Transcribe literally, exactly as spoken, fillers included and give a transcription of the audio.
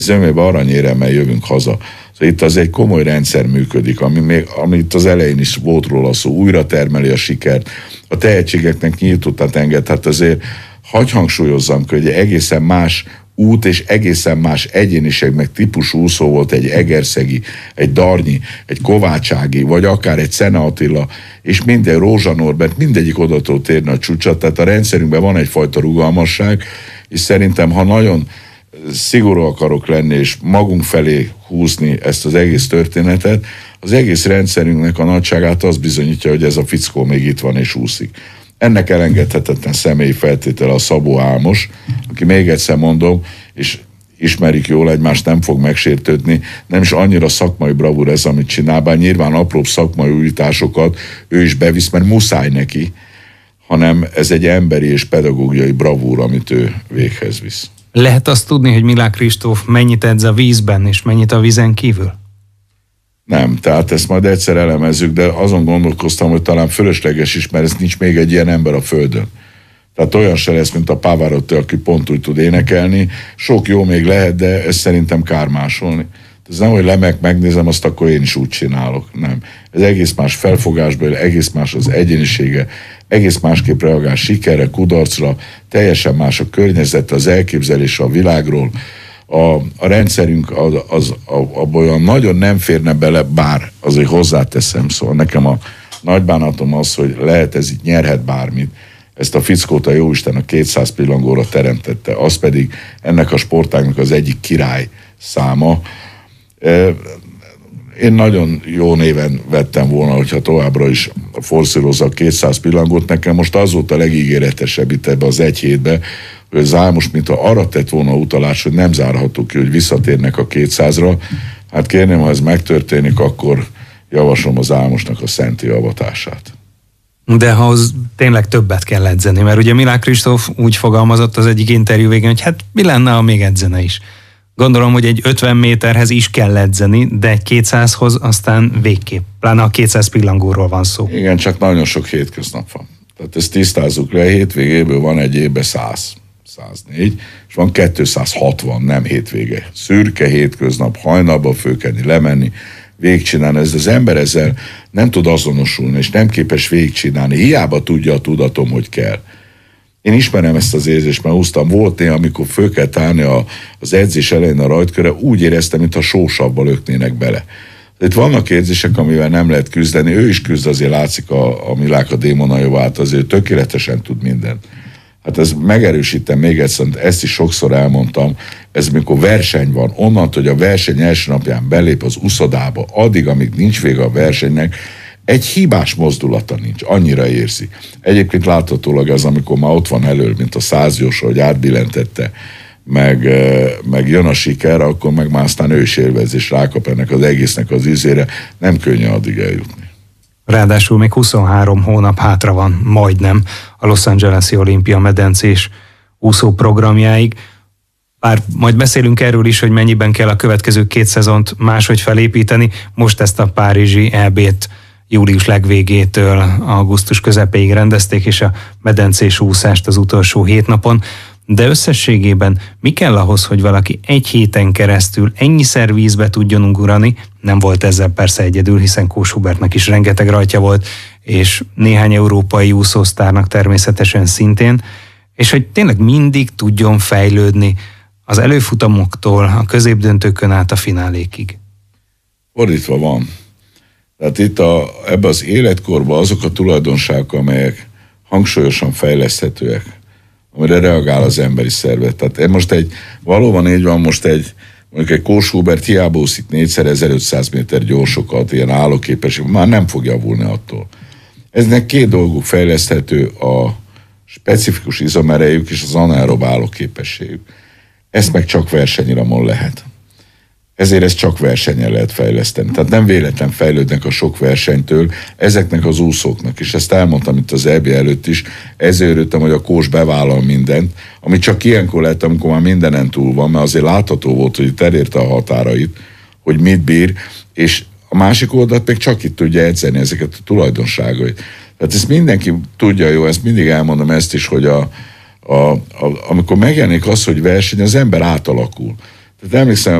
zömében aranyéremmel jövünk haza. Szóval itt az egy komoly rendszer működik, ami még, amit az elején is volt róla szó, újra termeli a sikert, a tehetségeknek nyílt utat enged, hát azért hagy hangsúlyozzam, hogy egészen más út és egészen más egyéniség meg típusú úszó volt egy Egerszegi, egy Darnyi, egy Kovácsági, vagy akár egy Szene Attila, és minden Rózsa Norbert, mindegyik oda tud térni a csúcsot, tehát a rendszerünkben van egyfajta rugalmasság, és szerintem, ha nagyon szigorú akarok lenni, és magunk felé húzni ezt az egész történetet, az egész rendszerünknek a nagyságát az bizonyítja, hogy ez a fickó még itt van és úszik. Ennek elengedhetetlen személyi feltétele a Szabó Álmos, aki még egyszer mondom, és ismerik jól egymást, nem fog megsértődni, nem is annyira szakmai bravúr ez, amit csinál, bár nyilván apróbb szakmai újításokat ő is bevisz, mert muszáj neki, hanem ez egy emberi és pedagógiai bravúr, amit ő véghez visz. Lehet azt tudni, hogy Milák Kristóf mennyit edz a vízben, és mennyit a vízen kívül? Nem, tehát ezt majd egyszer elemezzük, de azon gondolkoztam, hogy talán fölösleges is, mert ez nincs még egy ilyen ember a földön. Tehát olyan se lesz, mint a Pavarotti, aki pont úgy tud énekelni. Sok jó még lehet, de ez szerintem kár másolni. Ez nem, hogy lemek, megnézem, azt akkor én is úgy csinálok. Nem. Ez egész más felfogásból, egész más az egyénisége, egész másképp reagál sikerre, kudarcra, teljesen más a környezet, az elképzelése a világról. A, a rendszerünk az, az abban olyan nagyon nem férne bele, bár azért hozzáteszem, szóval nekem a nagy bánatom az, hogy lehet ez itt nyerhet bármit. Ezt a fickót a jóisten a kétszáz pillangóra teremtette, az pedig ennek a sportágnak az egyik király száma. Én nagyon jó néven vettem volna, hogyha továbbra is forszírozza a kétszáz pillangót. Nekem most az volt a legígéretesebb itt ebbe az egy hétbe, hogy az Álmos, mintha arra tett volna utalás, hogy nem zárható ki, hogy visszatérnek a kétszázra. Hát kérném, ha ez megtörténik, akkor javaslom az Álmosnak a szenti avatását. De ahhoz tényleg többet kell edzeni, mert ugye Milák Kristóf úgy fogalmazott az egyik interjú végén, hogy hát mi lenne, ha még edzene is. Gondolom, hogy egy ötven méterhez is kell edzeni, de egy kétszázhoz aztán végképp. Pláne a kétszáz pillangóról van szó. Igen, csak nagyon sok hétköznap van. Tehát ezt tisztázzuk le, hétvégéből van egy évben száz, száznégy, és van kétszázhatvan, nem hétvége. Szürke hétköznap, hajnalba fölkelni, lemenni, végigcsinálni. Ez az ember ezzel nem tud azonosulni, és nem képes végigcsinálni. Hiába tudja a tudatom, hogy kell. Én ismerem ezt az érzést, mert úsztam. Volt néha, amikor föl kell állni a, az edzés elején a rajtkörre, úgy éreztem, mintha sósavba löknének bele. Itt vannak érzések, amivel nem lehet küzdeni. Ő is küzd, azért látszik a, a Milák a démonajovát, azért tökéletesen tud mindent. Hát ez megerősítem még egyszer, ezt is sokszor elmondtam, ez mikor verseny van, onnantól, hogy a verseny első napján belép az uszodába, addig, amíg nincs vége a versenynek, egy hibás mozdulata nincs, annyira érzi. Egyébként láthatólag ez, amikor már ott van elől, mint a százjósa, hogy átbillentette, meg, meg jön a siker, akkor meg már aztán ő is élvez, és rákap ennek az egésznek az ízére, nem könnyű addig eljutni. Ráadásul még huszonhárom hónap hátra van, majdnem, a Los Angeles-i olimpia medencés úszó programjáig. Bár majd beszélünk erről is, hogy mennyiben kell a következő két szezont máshogy felépíteni. Most ezt a párizsi é bét július legvégétől augusztus közepéig rendezték, és a medencés úszást az utolsó hét napon. De összességében mi kell ahhoz, hogy valaki egy héten keresztül ennyiszer vízbe tudjon ugrani? Nem volt ezzel persze egyedül, hiszen Kós Hubertnek is rengeteg rajtja volt, és néhány európai úszósztárnak természetesen szintén, és hogy tényleg mindig tudjon fejlődni az előfutamoktól a középdöntőkön át a finálékig. Fordítva van. Tehát itt a, ebben az életkorban azok a tulajdonságok, amelyek hangsúlyosan fejleszthetőek, amire reagál az emberi szervezet. Tehát most egy, valóban így van, most egy, mondjuk egy Kós Hubert hiába úszik négyszer ezerötszáz méter gyorsokat, ilyen állóképesség, már nem fog javulni attól. Eznek két dolguk fejleszthető, a specifikus izomerejük és az anaerob állóképességük. Ezt meg csak versenyramon lehet. Ezért ezt csak versenyen lehet fejleszteni. Tehát nem véletlen fejlődnek a sok versenytől ezeknek az úszóknak. És ezt elmondtam itt az é bé előtt is, ezért örültem, hogy a Kós bevállal mindent, ami csak ilyenkor lett, amikor már mindenen túl van, mert azért látható volt, hogy itt elérte a határait, hogy mit bír, és a másik oldalt még csak itt tudja edzeni ezeket a tulajdonságait. Tehát ezt mindenki tudja, jó, ezt mindig elmondom ezt is, hogy a, a, a, amikor megjelenik az, hogy verseny, az ember átalakul. Tehát emlékszem,